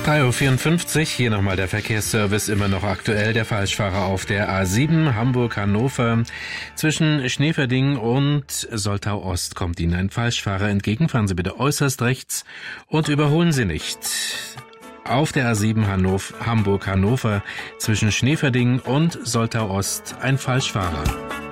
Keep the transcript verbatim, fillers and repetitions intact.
drei Uhr vierundfünfzig, hier nochmal der Verkehrsservice, immer noch aktuell. Der Falschfahrer auf der A sieben Hamburg-Hannover. Zwischen Schneeverding und Soltau Ost kommt Ihnen ein Falschfahrer entgegen. Fahren Sie bitte äußerst rechts und überholen Sie nicht. Auf der A sieben Hamburg-Hannover zwischen Schneeverding und Soltau Ost ein Falschfahrer.